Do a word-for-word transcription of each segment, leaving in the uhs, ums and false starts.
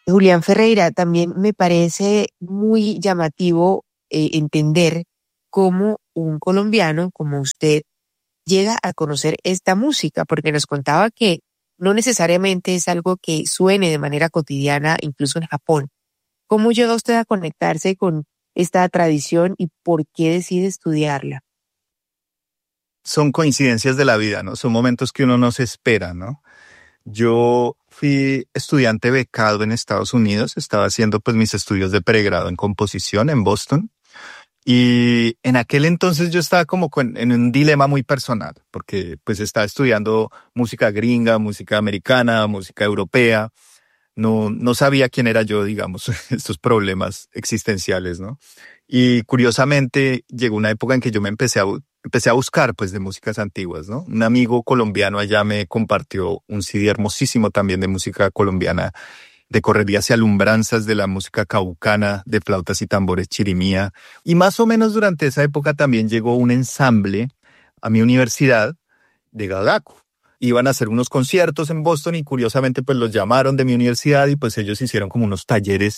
Julián Ferreira, también me parece muy llamativo eh, entender cómo un colombiano como usted llega a conocer esta música, porque nos contaba que no necesariamente es algo que suene de manera cotidiana, incluso en Japón. ¿Cómo llega usted a conectarse con esta tradición y por qué decide estudiarla? Son coincidencias de la vida, ¿no? Son momentos que uno no se espera, ¿no? Yo fui estudiante becado en Estados Unidos, estaba haciendo pues mis estudios de pregrado en composición en Boston. Y en aquel entonces yo estaba como con, en un dilema muy personal, porque pues estaba estudiando música gringa, música americana, música europea. No, no sabía quién era yo, digamos, estos problemas existenciales, ¿no? Y curiosamente llegó una época en que yo me empecé a, empecé a buscar pues de músicas antiguas, ¿no? Un amigo colombiano allá me compartió un C D hermosísimo también de música colombiana, de correrías y alumbranzas de la música caucana, de flautas y tambores chirimía. Y más o menos durante esa época también llegó un ensamble a mi universidad de gagaku. Iban a hacer unos conciertos en Boston y curiosamente pues los llamaron de mi universidad y pues ellos hicieron como unos talleres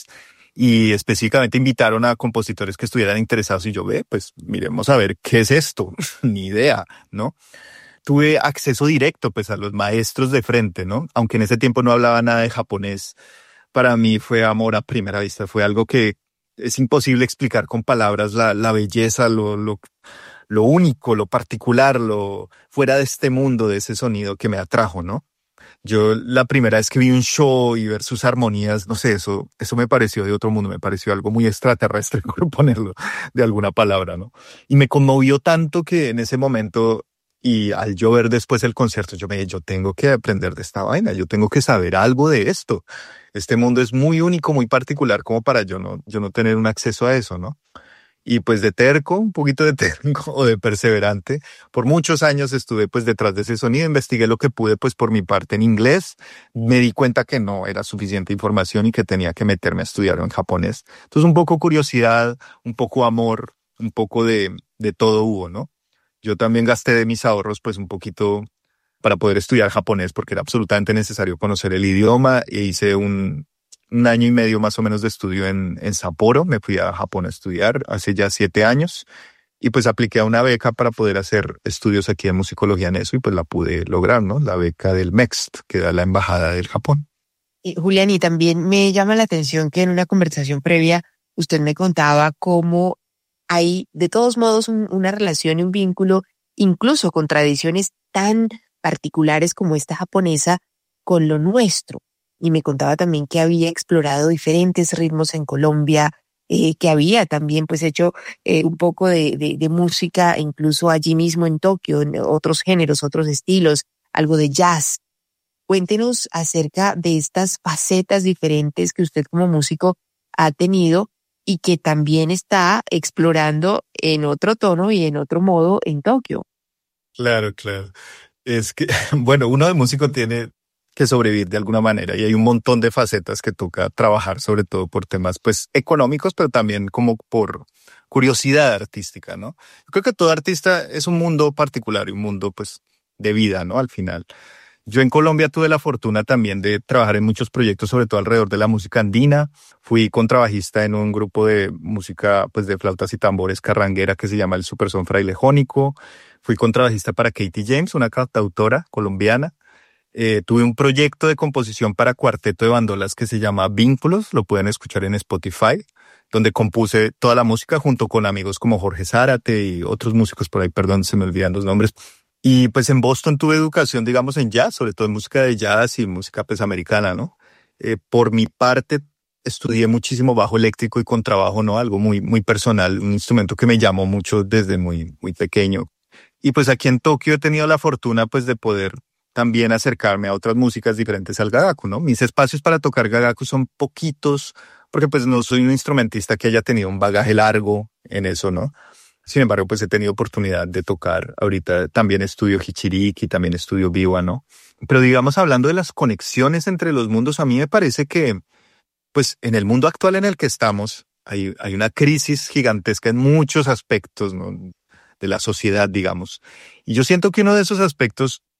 y específicamente invitaron a compositores que estuvieran interesados y yo ve, pues miremos a ver qué es esto, ni idea, ¿no? Tuve acceso directo pues a los maestros de frente, ¿no? Aunque en ese tiempo no hablaba nada de japonés, para mí fue amor a primera vista, fue algo que es imposible explicar con palabras, la, la belleza, lo, lo, lo único, lo particular, lo fuera de este mundo, de ese sonido que me atrajo, ¿no? Yo la primera vez que vi un show y ver sus armonías, no sé, eso, eso me pareció de otro mundo, me pareció algo muy extraterrestre, por ponerlo de alguna palabra, ¿no? Y me conmovió tanto que en ese momento, y al yo ver después el concierto, yo me dije, yo tengo que aprender de esta vaina, yo tengo que saber algo de esto. Este mundo es muy único, muy particular como para yo no, yo no tener un acceso a eso, ¿no? Y pues de terco, un poquito de terco o de perseverante, por muchos años estuve pues detrás de ese sonido, investigué lo que pude pues por mi parte en inglés, me di cuenta que no era suficiente información y que tenía que meterme a estudiar en japonés. Entonces un poco curiosidad, un poco amor, un poco de, de todo hubo, ¿no? Yo también gasté de mis ahorros pues un poquito para poder estudiar japonés porque era absolutamente necesario conocer el idioma e hice un un año y medio más o menos de estudio en, en Sapporo. Me fui a Japón a estudiar hace ya siete años y pues apliqué a una beca para poder hacer estudios aquí de musicología en eso y pues la pude lograr, ¿no? La beca del M E X T, que da la Embajada del Japón. Y, Julián, y también me llama la atención que en una conversación previa usted me contaba cómo hay de todos modos un, una relación y un vínculo, incluso con tradiciones tan particulares como esta japonesa, con lo nuestro. Y me contaba también que había explorado diferentes ritmos en Colombia, eh, que había también pues hecho eh, un poco de, de, de música incluso allí mismo en Tokio, en otros géneros, otros estilos, algo de jazz. Cuéntenos acerca de estas facetas diferentes que usted como músico ha tenido y que también está explorando en otro tono y en otro modo en Tokio. Claro, claro. Es que, bueno, uno de músico tiene que sobrevivir de alguna manera y hay un montón de facetas que toca trabajar, sobre todo por temas pues económicos, pero también como por curiosidad artística, ¿no? Yo creo que todo artista es un mundo particular y un mundo pues de vida, ¿no? Al final. Yo en Colombia tuve la fortuna también de trabajar en muchos proyectos, sobre todo alrededor de la música andina. Fui contrabajista en un grupo de música pues de flautas y tambores carranguera que se llama el Super Son Frailejónico. Fui contrabajista para Katie James, una cantautora colombiana. Eh, tuve un proyecto de composición para cuarteto de bandolas que se llama Vínculos, lo pueden escuchar en Spotify, donde compuse toda la música junto con amigos como Jorge Zárate y otros músicos por ahí, perdón, se me olvidan los nombres. Y pues en Boston tuve educación, digamos, en jazz, sobre todo en música de jazz y música pues americana, ¿no? Eh, por mi parte, estudié muchísimo bajo eléctrico y contrabajo, ¿no? Algo muy, muy personal, un instrumento que me llamó mucho desde muy, muy pequeño. Y pues aquí en Tokio he tenido la fortuna pues de poder también acercarme a otras músicas diferentes al gagaku, ¿no? Mis espacios para tocar gagaku son poquitos, porque pues no soy un instrumentista que haya tenido un bagaje largo en eso, ¿no? Sin embargo, pues he tenido oportunidad de tocar. Ahorita también estudio hichiriki, también estudio biwa, ¿no? Pero digamos, hablando de las conexiones entre los mundos, a mí me parece que, pues en el mundo actual en el que estamos, hay, hay una crisis gigantesca en muchos aspectos, ¿no? De la sociedad, digamos. Y yo siento que uno de esos aspectos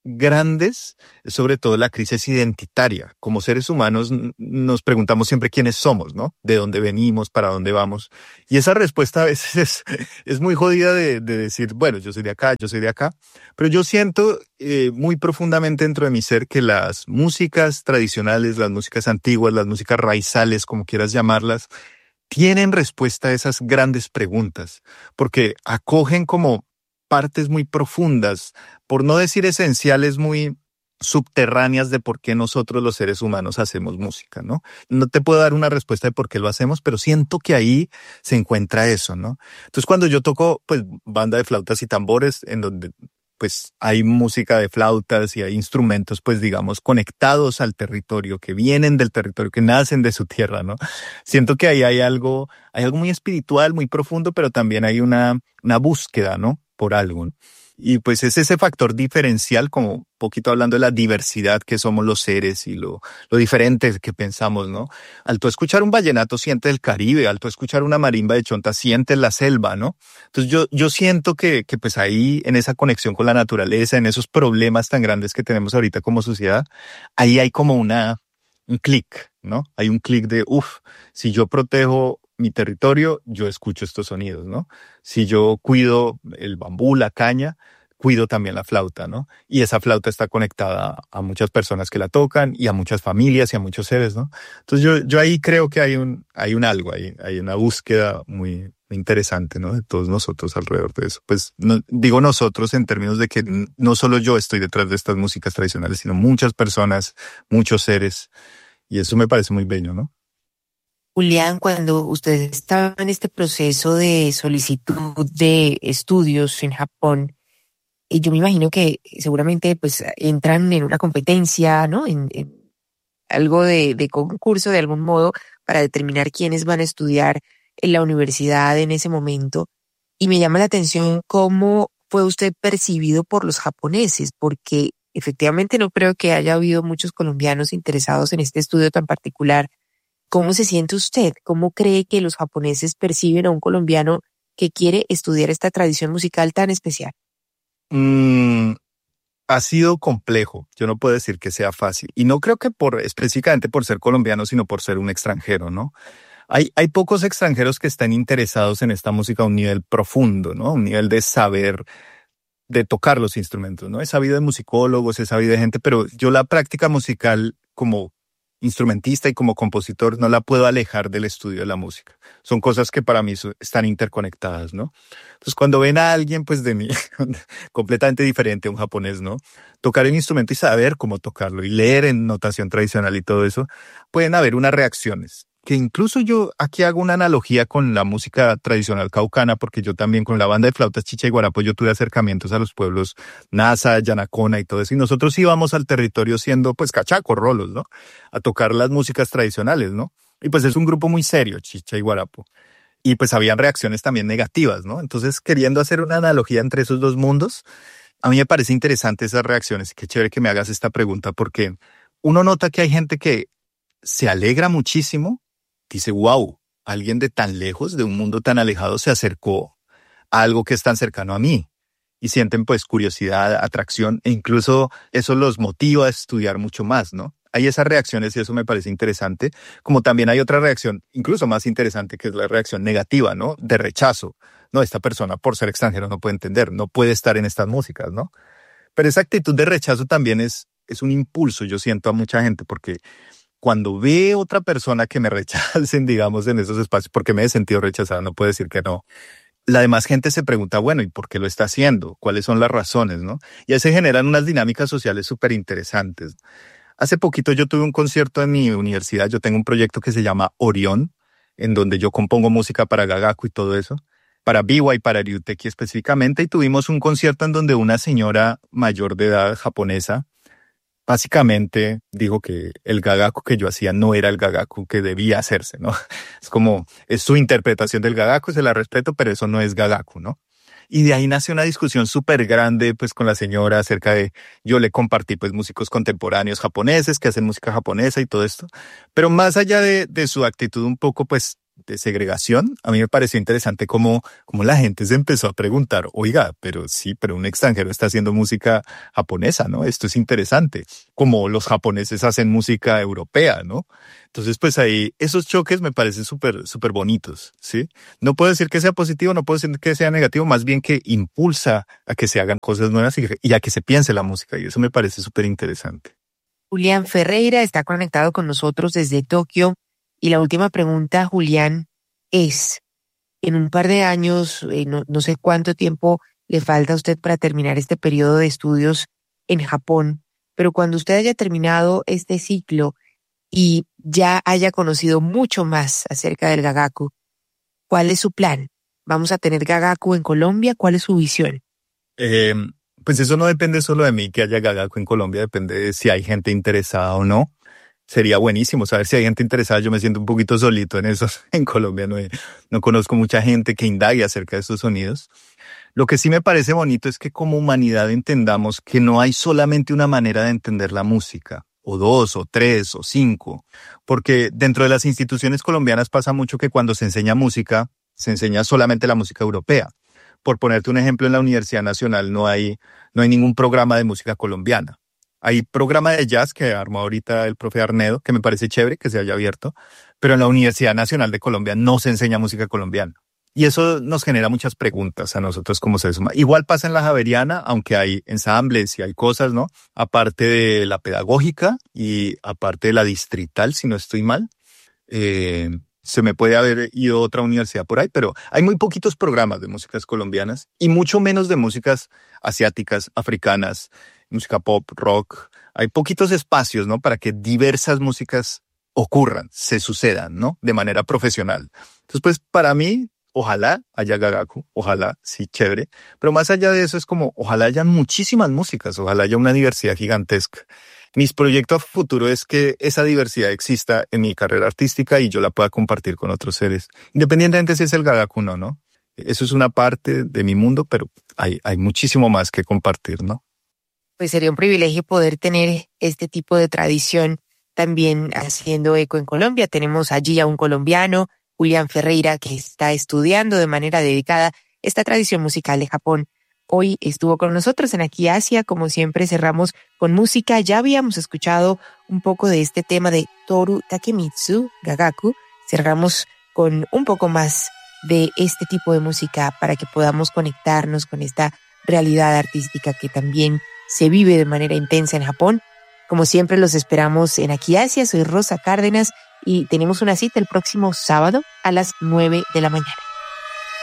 grandes es sobre todo la crisis identitaria. Como seres humanos n- nos preguntamos siempre quiénes somos, ¿no? De dónde venimos, para dónde vamos. Y esa respuesta a veces es, es muy jodida de, de decir, bueno, yo soy de acá, yo soy de acá. Pero yo siento eh, muy profundamente dentro de mi ser que las músicas tradicionales, las músicas antiguas, las músicas raizales, como quieras llamarlas, tienen respuesta a esas grandes preguntas, porque acogen como partes muy profundas, por no decir esenciales, muy subterráneas de por qué nosotros los seres humanos hacemos música, ¿no? No te puedo dar una respuesta de por qué lo hacemos, pero siento que ahí se encuentra eso, ¿no? Entonces cuando yo toco, pues, banda de flautas y tambores, en donde pues hay música de flautas y hay instrumentos, pues digamos, conectados al territorio, que vienen del territorio, que nacen de su tierra, ¿no? Siento que ahí hay algo, hay algo muy espiritual, muy profundo, pero también hay una, una búsqueda, ¿no? Por algo, ¿no? Y pues es ese factor diferencial, como un poquito hablando de la diversidad que somos los seres y lo, lo diferentes que pensamos, ¿no? Al tú escuchar un vallenato sientes el Caribe, al tú escuchar una marimba de chonta sientes la selva, ¿no? Entonces yo, yo siento que, que pues ahí, en esa conexión con la naturaleza, en esos problemas tan grandes que tenemos ahorita como sociedad, ahí hay como una, un clic, ¿no? Hay un clic de, uff, si yo protejo mi territorio, yo escucho estos sonidos, ¿no? Si yo cuido el bambú, la caña, cuido también la flauta, ¿no? Y esa flauta está conectada a muchas personas que la tocan y a muchas familias y a muchos seres, ¿no? Entonces yo, yo ahí creo que hay un, hay un algo, hay, hay una búsqueda muy interesante, ¿no? De todos nosotros alrededor de eso. Pues no, digo nosotros en términos de que no solo yo estoy detrás de estas músicas tradicionales, sino muchas personas, muchos seres. Y eso me parece muy bello, ¿no? Julián, cuando usted estaba en este proceso de solicitud de estudios en Japón, y yo me imagino que seguramente pues entran en una competencia, ¿no? En, en algo de, de concurso de algún modo para determinar quiénes van a estudiar en la universidad en ese momento. Y me llama la atención cómo fue usted percibido por los japoneses, porque efectivamente no creo que haya habido muchos colombianos interesados en este estudio tan particular. ¿Cómo se siente usted? ¿Cómo cree que los japoneses perciben a un colombiano que quiere estudiar esta tradición musical tan especial? Mm, ha sido complejo. Yo no puedo decir que sea fácil. Y no creo que por específicamente por ser colombiano, sino por ser un extranjero, ¿no? Hay, hay pocos extranjeros que están interesados en esta música a un nivel profundo, ¿no? A un nivel de saber, de tocar los instrumentos, ¿no? He sabido de musicólogos, he sabido de gente, pero yo la práctica musical como instrumentista y como compositor no la puedo alejar del estudio de la música. Son cosas que para mí so- están interconectadas, ¿no? Entonces cuando ven a alguien pues de mí completamente diferente, un japonés, ¿no? Tocar el instrumento y saber cómo tocarlo y leer en notación tradicional y todo eso, pueden haber unas reacciones. Que incluso yo aquí hago una analogía con la música tradicional caucana, porque yo también con la banda de flautas chicha y guarapo yo tuve acercamientos a los pueblos Nasa, Yanacona y todo eso, y nosotros íbamos al territorio siendo pues cachacos, rolos, ¿no? A tocar las músicas tradicionales, ¿no? Y pues es un grupo muy serio, chicha y guarapo. Y pues habían reacciones también negativas, ¿no? Entonces, queriendo hacer una analogía entre esos dos mundos, a mí me parece interesante esas reacciones. Qué chévere que me hagas esta pregunta, porque uno nota que hay gente que se alegra muchísimo. Dice, wow, alguien de tan lejos, de un mundo tan alejado, se acercó a algo que es tan cercano a mí. Y sienten pues curiosidad, atracción, e incluso eso los motiva a estudiar mucho más, ¿no? Hay esas reacciones y eso me parece interesante, como también hay otra reacción, incluso más interesante, que es la reacción negativa, ¿no? De rechazo. No, esta persona por ser extranjero no puede entender, no puede estar en estas músicas, ¿no? Pero esa actitud de rechazo también es, es un impulso, yo siento a mucha gente, porque cuando ve otra persona que me rechacen, digamos, en esos espacios, porque me he sentido rechazada, no puedo decir que no. La demás gente se pregunta, bueno, ¿y por qué lo está haciendo? ¿Cuáles son las razones, no? Y ahí se generan unas dinámicas sociales súper interesantes. Hace poquito yo tuve un concierto en mi universidad, yo tengo un proyecto que se llama Orión, en donde yo compongo música para Gagaku y todo eso, para Biwa y para Ryuteki específicamente, y tuvimos un concierto en donde una señora mayor de edad japonesa básicamente dijo que el gagaku que yo hacía no era el gagaku que debía hacerse, ¿no? Es como, es su interpretación del gagaku, se la respeto, pero eso no es gagaku, ¿no? Y de ahí nace una discusión súper grande, pues, con la señora acerca de, yo le compartí, pues, músicos contemporáneos japoneses que hacen música japonesa y todo esto. Pero más allá de, de su actitud un poco, pues, de segregación, a mí me pareció interesante cómo, cómo la gente se empezó a preguntar, oiga, pero sí, pero un extranjero está haciendo música japonesa, ¿no? Esto es interesante. Como los japoneses hacen música europea, ¿no? Entonces, pues ahí, esos choques me parecen súper, súper bonitos, ¿sí? No puedo decir que sea positivo, no puedo decir que sea negativo, más bien que impulsa a que se hagan cosas nuevas y, y a que se piense la música, y eso me parece súper interesante. Julián Ferreira está conectado con nosotros desde Tokio. Y la última pregunta, Julián, es, en un par de años, eh, no, no sé cuánto tiempo le falta a usted para terminar este periodo de estudios en Japón, pero cuando usted haya terminado este ciclo y ya haya conocido mucho más acerca del Gagaku, ¿cuál es su plan? ¿Vamos a tener Gagaku en Colombia? ¿Cuál es su visión? Eh, pues eso no depende solo de mí que haya Gagaku en Colombia, depende de si hay gente interesada o no. Sería buenísimo saber si hay gente interesada. Yo me siento un poquito solito en eso. En Colombia no, he, no conozco mucha gente que indague acerca de estos sonidos. Lo que sí me parece bonito es que como humanidad entendamos que no hay solamente una manera de entender la música, o dos, o tres, o cinco. Porque dentro de las instituciones colombianas pasa mucho que cuando se enseña música, se enseña solamente la música europea. Por ponerte un ejemplo, en la Universidad Nacional no hay, no hay ningún programa de música colombiana. Hay programa de jazz que armó ahorita el profe Arnedo, que me parece chévere que se haya abierto, pero en la Universidad Nacional de Colombia no se enseña música colombiana. Y eso nos genera muchas preguntas a nosotros como seres humanos. Igual pasa en la Javeriana, aunque hay ensambles y hay cosas, ¿no? Aparte de la pedagógica y aparte de la distrital, si no estoy mal. Eh, se me puede haber ido otra universidad por ahí, pero hay muy poquitos programas de músicas colombianas y mucho menos de músicas asiáticas, africanas, música pop, rock. Hay poquitos espacios, ¿no? Para que diversas músicas ocurran, se sucedan, ¿no? De manera profesional. Entonces, pues, para mí, ojalá haya Gagaku, ojalá, sí, chévere. Pero más allá de eso es como, ojalá haya muchísimas músicas, ojalá haya una diversidad gigantesca. Mis proyectos a futuro es que esa diversidad exista en mi carrera artística y yo la pueda compartir con otros seres, independientemente si es el Gagaku o no, ¿no? Eso es una parte de mi mundo, pero hay, hay muchísimo más que compartir, ¿no? Pues sería un privilegio poder tener este tipo de tradición también haciendo eco en Colombia. Tenemos allí a un colombiano, Julián Ferreira, que está estudiando de manera dedicada esta tradición musical de Japón. Hoy estuvo con nosotros en Aquí Asia. Como siempre, cerramos con música. Ya habíamos escuchado un poco de este tema de Toru Takemitsu, Gagaku. Cerramos con un poco más de este tipo de música para que podamos conectarnos con esta realidad artística que también se vive de manera intensa en Japón. Como siempre, los esperamos en Aquí Asia. Soy Rosa Cárdenas y tenemos una cita el próximo sábado a las nueve de la mañana.